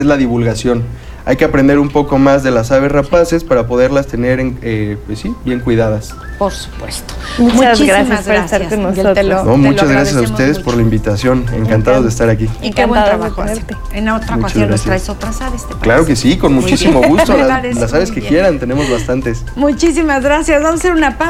es la divulgación. Hay que aprender un poco más de las aves rapaces para poderlas tener pues sí, bien cuidadas. Por supuesto. Muchas gracias por estar con nosotros. No, muchas gracias a ustedes por la invitación. Encantados de estar aquí. Y qué buen Encantados trabajo. de tenerte. En otra Muchas ocasión nos gracias. traes otras aves, ¿te parece? Claro que sí, con muchísimo gusto. Me parece Las aves muy que bien. quieran, tenemos bastantes. Muchísimas gracias. Vamos a hacer una pausa.